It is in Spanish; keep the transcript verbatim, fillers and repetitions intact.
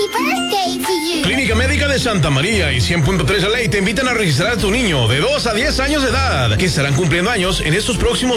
birthday to you. Clínica Médica de Santa María y cien punto tres Ley te invitan a registrar a tu niño de dos a diez años de edad, que estarán cumpliendo años en estos próximos